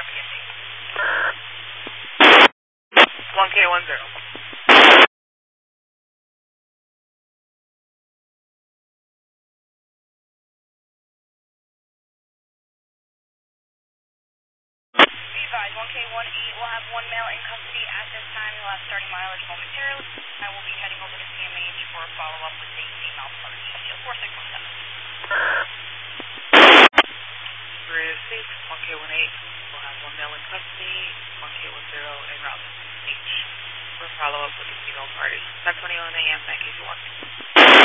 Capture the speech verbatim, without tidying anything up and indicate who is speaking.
Speaker 1: one K one zero. one K one eight will have one male in custody at this time. He'll have starting mileage momentarily. I will be heading over to C M H for a follow-up with the female part. Shield four six one seven. Receive one K one eight will have one male in custody, one K one zero en route to C M H for a follow-up with the female party. ten twenty-one A M, nine K two one.